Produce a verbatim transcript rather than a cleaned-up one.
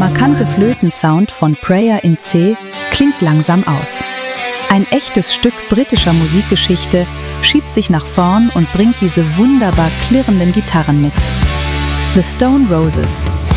markante Flötensound von Prayer in C klingt langsam aus. Ein echtes Stück britischer Musikgeschichte schiebt sich nach vorn und bringt diese wunderbar klirrenden Gitarren mit. The Stone Roses,